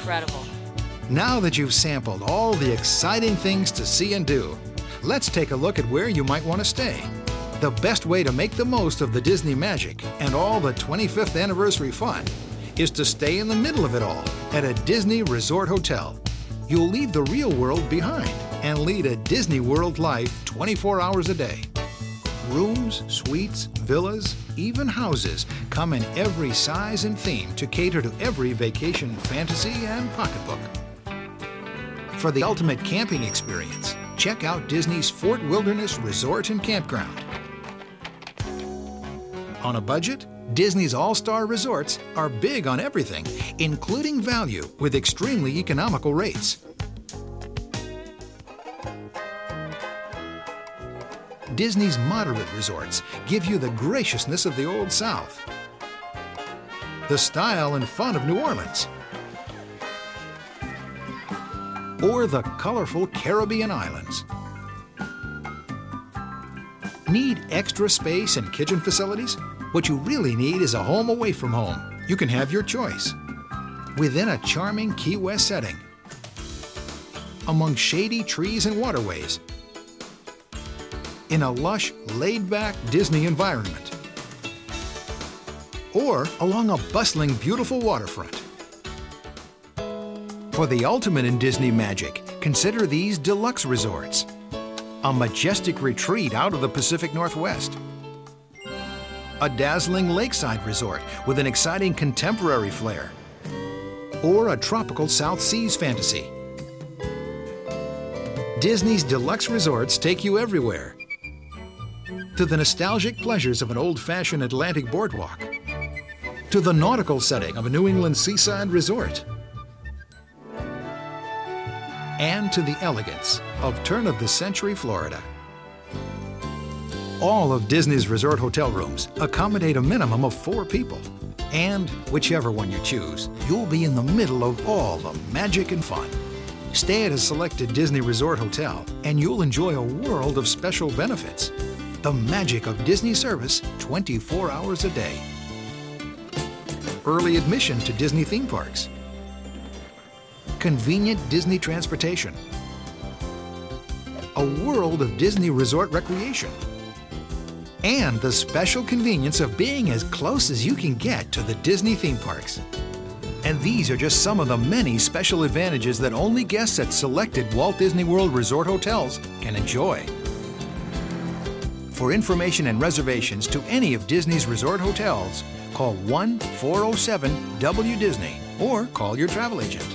incredible. Now that you've sampled all the exciting things to see and do, let's take a look at where you might want to stay. The best way to make the most of the Disney magic and all the 25th anniversary fun is to stay in the middle of it all at a Disney Resort Hotel. You'll leave the real world behind and lead a Disney World life 24 hours a day. Rooms, suites, villas, even houses come in every size and theme to cater to every vacation fantasy and pocketbook. For the ultimate camping experience, check out Disney's Fort Wilderness Resort and Campground. On a budget, Disney's all-star resorts are big on everything, including value with extremely economical rates. Disney's moderate resorts give you the graciousness of the Old South, the style and fun of New Orleans, or the colorful Caribbean islands. Need extra space and kitchen facilities? What you really need is a home away from home. You can have your choice. Within a charming Key West setting, among shady trees and waterways, in a lush, laid-back Disney environment, or along a bustling, beautiful waterfront. For the ultimate in Disney magic, consider these deluxe resorts. A majestic retreat out of the Pacific Northwest, a dazzling lakeside resort with an exciting contemporary flair, or a tropical South Seas fantasy. Disney's deluxe resorts take you everywhere, to the nostalgic pleasures of an old-fashioned Atlantic boardwalk, to the nautical setting of a New England seaside resort, and to the elegance of turn-of-the-century Florida. All of Disney's resort hotel rooms accommodate a minimum of 4 people. And whichever one you choose, you'll be in the middle of all the magic and fun. Stay at a selected Disney Resort Hotel, and you'll enjoy a world of special benefits. The magic of Disney service 24 hours a day. Early admission to Disney theme parks. Convenient Disney transportation. A world of Disney resort recreation. And the special convenience of being as close as you can get to the Disney theme parks. And these are just some of the many special advantages that only guests at selected Walt Disney World Resort hotels can enjoy. For information and reservations to any of Disney's resort hotels, call 1-407-WDisney or call your travel agent.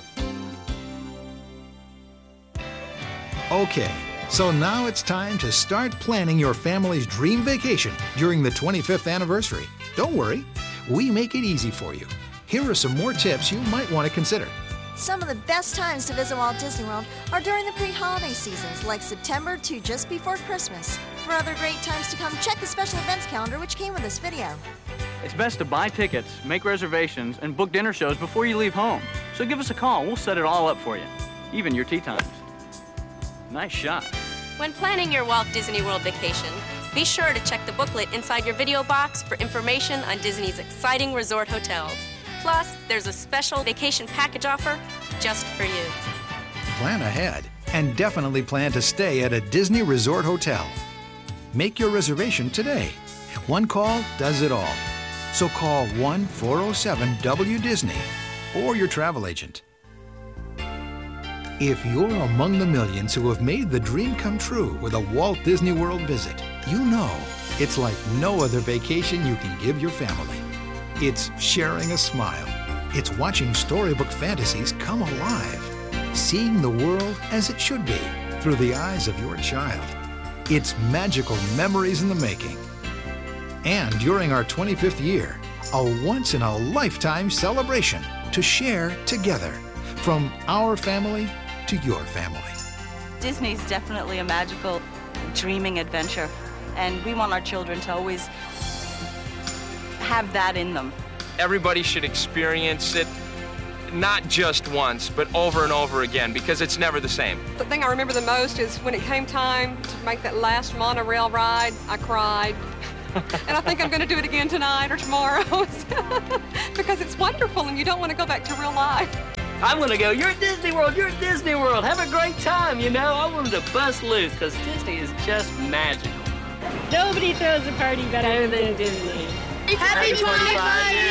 Okay, so now it's time to start planning your family's dream vacation during the 25th anniversary. Don't worry, we make it easy for you. Here are some more tips you might want to consider. Some of the best times to visit Walt Disney World are during the pre-holiday seasons, like September to just before Christmas. For other great times to come, check the special events calendar which came with this video. It's best to buy tickets, make reservations, and book dinner shows before you leave home. So give us a call, we'll set it all up for you, even your tea times. Nice shot. When planning your Walt Disney World vacation, be sure to check the booklet inside your video box for information on Disney's exciting resort hotels. Plus, there's a special vacation package offer just for you. Plan ahead and definitely plan to stay at a Disney Resort Hotel. Make your reservation today. One call does it all. So call 1-407-WDisney or your travel agent. If you're among the millions who have made the dream come true with a Walt Disney World visit, you know it's like no other vacation you can give your family. It's sharing a smile. It's watching storybook fantasies come alive. Seeing the world as it should be through the eyes of your child. It's magical memories in the making. And during our 25th year, a once-in-a-lifetime celebration to share together from our family to your family. Disney's definitely a magical, dreaming adventure, and we want our children to always have that in them. Everybody should experience it, not just once, but over and over again, because it's never the same. The thing I remember the most is when it came time to make that last monorail ride, I cried. And I think I'm going to do it again tonight or tomorrow because it's wonderful and you don't want to go back to real life. I'm gonna go, you're at Disney World, you're at Disney World. Have a great time, you know? I wanted to bust loose, because Disney is just magical. Nobody throws a party better than Disney. Happy 25 years.